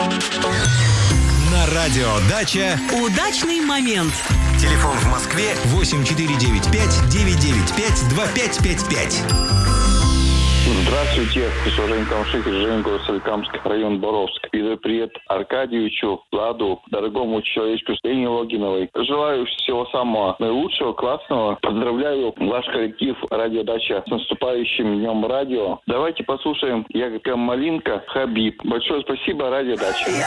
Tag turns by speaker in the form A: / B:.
A: На радио «Дача»
B: Удачный момент.
A: телефон в Москве 8495-995-2555.
C: Здравствуйте, Женька Камшик, Женька, Соликамский район, Боровск. Передаю привет Аркадьевичу, Владу, дорогому человечку Лене Логиновой. Желаю всего самого наилучшего, классного. Поздравляю ваш коллектив «Радио Дача» с наступающим днем радио. Давайте послушаем «Ягодка малинка» Хабиб. Большое спасибо, «Радио Дача».